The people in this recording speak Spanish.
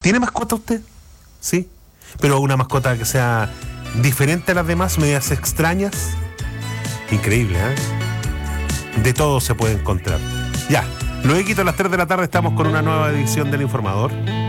¿Tiene mascota usted? Sí. Pero una mascota que sea diferente a las demás, medias extrañas. Increíble, ¿eh? De todo se puede encontrar. Ya, luego a las 3 de la tarde estamos con una nueva edición del Informador.